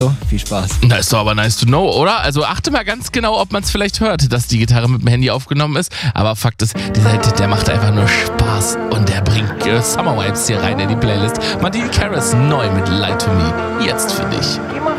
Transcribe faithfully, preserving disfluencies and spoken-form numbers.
So, viel Spaß. Na, ist doch aber nice to know, oder? Also achte mal ganz genau, ob man es vielleicht hört, dass die Gitarre mit dem Handy aufgenommen ist. Aber Fakt ist, dieser Hit, der macht einfach nur Spaß und der bringt äh, Summer Vibes hier rein in die Playlist. Martini Karis neu mit Lie to Me. Jetzt für dich.